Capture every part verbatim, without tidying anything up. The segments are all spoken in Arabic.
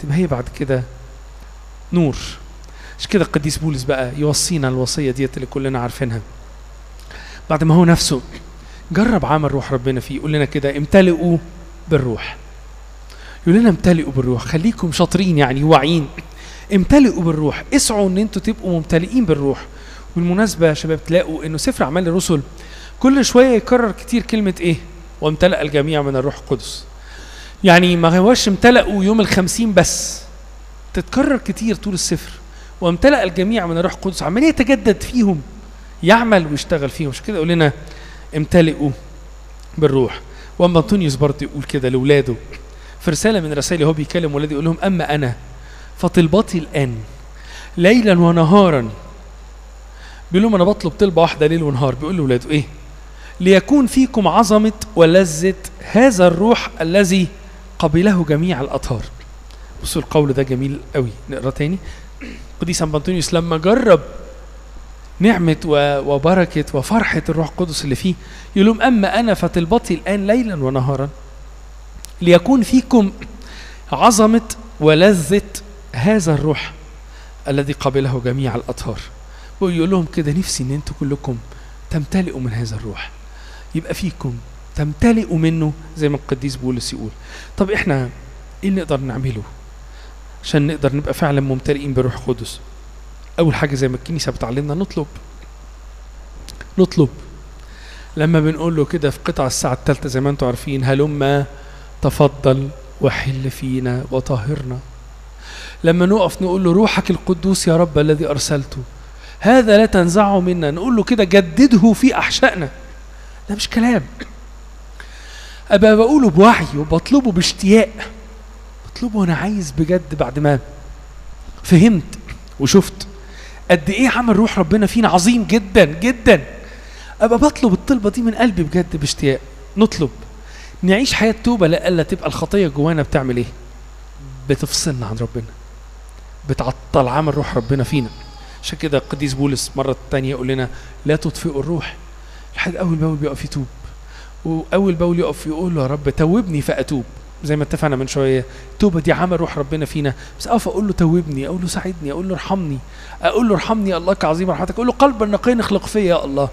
تبقى هي بعد كده نور. مش كده القديس بولس بقى يوصينا الوصية ديت اللي كلنا عارفينها، بعد ما هو نفسه جرب عمل روح ربنا فيه، يقول لنا كده امتلئوا بالروح. يقول لنا امتلئوا بالروح، خليكم شاطرين يعني واعيين، امتلئوا بالروح، اسعوا ان انتوا تبقوا ممتلئين بالروح. بالمناسبة يا شباب تلاقوا انه سفر اعمال الرسل كل شوية يكرر كتير كلمة ايه؟ وامتلأ الجميع من الروح القدس. يعني ما هوش امتلأوا يوم الخمسين بس، تتكرر كتير طول السفر، وامتلأ الجميع من الروح القدس، عمال يتجدد فيهم، يعمل ويشتغل فيهم. مش كده يقول لنا امتلئوا بالروح. واما انطونيوس برضه يقول كده لاولاده في رسالة من رسائله، هو بيكلم ولاده يقول لهم اما انا فطلبتي الان ليلا ونهارا. بيقول لهم انا بطلب طلبة واحدة ليل ونهار. بيقول لاولاده ايه؟ ليكون فيكم عظمة ولذة هذا الروح الذي قبله جميع الأطهار. بصوا القول ده جميل قوي، نقرأ تاني. قديس أنطونيوس لما جرب نعمة وبركة وفرحة الروح القدس اللي فيه، يقول لهم أما أنا فطلبتي الآن ليلا ونهارا ليكون فيكم عظمة ولذة هذا الروح الذي قبله جميع الأطهار. ويقول لهم كده نفسي ان انتوا كلكم تمتلئوا من هذا الروح، يبقى فيكم تمتلئوا منه زي ما القديس بولس يقول. طب احنا ايه اللي نقدر نعمله عشان نقدر نبقى فعلا ممتلئين بروح قدس؟ اول حاجه زي ما الكنيسه بتعلمنا نطلب نطلب لما بنقول له كده في قطع الساعه الثالثه زي ما انتم عارفين، هلما تفضل وحل فينا وطهرنا. لما نقف نقول له روحك القدوس يا رب الذي ارسلته هذا لا تنزعه منا، نقول له كده جدده في احشائنا. ده مش كلام، ابقى بقوله بوعي وبطلبه باشتياق، بطلبه وانا عايز بجد، بعد ما فهمت وشفت قد ايه عمل روح ربنا فينا عظيم جدا جدا، ابقى بطلب الطلبه دي من قلبي بجد باشتياق. نطلب نعيش حياه توبه، لألا تبقى الخطيه جوانا بتعمل ايه؟ بتفصلنا عن ربنا، بتعطل عمل روح ربنا فينا. عشان كده القديس بولس مرة تانية يقول لنا لا تطفئوا الروح. الحد أول باول بيقف يتوب، وأول باول يقف يقول له يا رب توبني فأتوب، زي ما اتفقنا من شوية. التوبة دي عمل روح ربنا فينا، بس أقف أقول له توبني، أقول له ساعدني، أقول له ارحمني، أقول له ارحمني يا الله كعظيم رحمتك، أقول له قلبا نقيا اخلق فيا يا الله.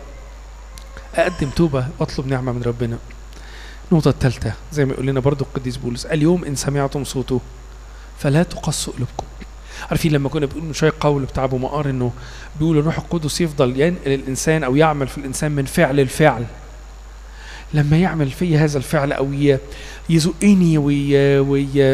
أقدم توبة وأطلب نعمة من ربنا. النقطة الثالثة زي ما يقول لنا برضو القديس بولس، اليوم إن سمعتم صوته فلا تقسوا قلوبكم. عارفين لما كنا بنقول من شويه قول بتاع ابو مقار انه بيقول الروح القدس يفضل ينقل الانسان او يعمل في الانسان من فعل الفعل. لما يعمل في هذا الفعل او يزقني وي وي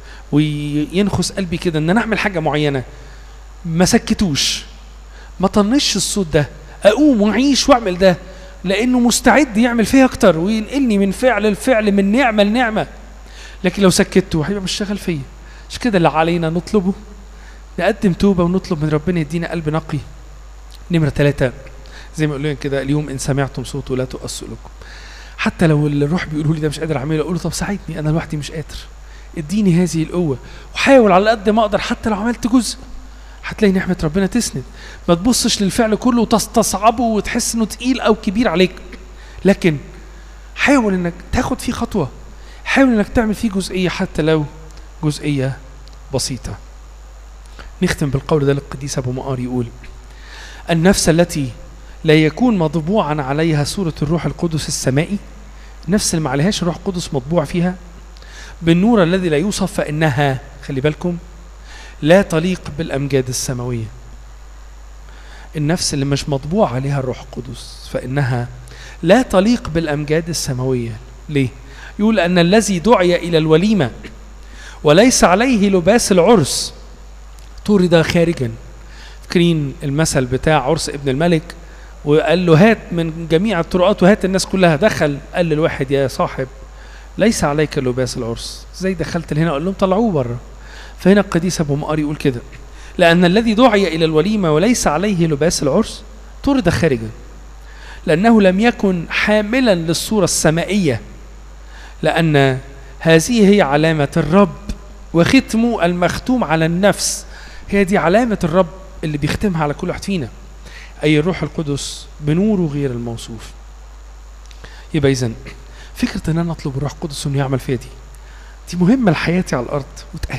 وينخس قلبي كده ان انا اعمل حاجه معينه، ما سكتوش، ما طنش الصوت ده، اقوم واعيش واعمل ده، لانه مستعد يعمل فيها اكتر وينقلني من فعل الفعل، من نعمه لنعمه. لكن لو سكته هيبقى مش شغال فيا. مش كده اللي علينا نطلبه؟ نقدم توبة ونطلب من ربنا يدينا قلب نقي. نمرة ثلاثة زي ما يقول لنا كده، اليوم إن سمعتم صوته لا تقسوا قلوبكم. حتى لو الروح بيقولوا لي ده مش قادر أعمله، أقول له طب ساعدني، أنا لوحدي مش قادر، اديني هذه القوة وحاول على قد ما أقدر. حتى لو عملت جزء هتلاقي نعمة ربنا تسند. ما تبصش للفعل كله وتستصعبه وتحس إنه تقيل أو كبير عليك، لكن حاول إنك تاخد فيه خطوة، حاول إنك تعمل فيه جزئية حتى لو جزئية بسيطة. نختم بالقول ده للقديس أبو مقار يقول: النفس التي لا يكون مطبوعا عليها صورة الروح القدس السمائي، النفس اللي ما عليهاش الروح القدس مطبوع فيها بالنور الذي لا يوصف، فإنها، خلي بالكم، لا تليق بالأمجاد السماوية. النفس اللي مش مطبوع عليها الروح القدس فإنها لا تليق بالأمجاد السماوية. ليه؟ يقول أن الذي دعي إلى الوليمة وليس عليه لباس العرس طرد خارجا. فاكرين المثل بتاع عرس ابن الملك، وقال له هات من جميع الطرقات وهات الناس كلها. دخل قال للواحد يا صاحب ليس عليك لباس العرس. زي دخلت لهنا قال لهم طلعوه بره. فهنا القديس ابو مقار يقول كده: لأن الذي دعي إلى الوليمة وليس عليه لباس العرس طرد خارجا، لأنه لم يكن حاملا للصورة السمائية، لأن هذه هي علامة الرب وختمه المختوم على النفس. هي دي علامة الرب اللي بيختمها على كل واحد فينا، أي الروح القدس بنوره غير الموصوف. يبقى إذن فكرة أن أنا أطلب الروح القدس أنه يعمل فيها دي دي مهمة لحياتي على الأرض وتأهل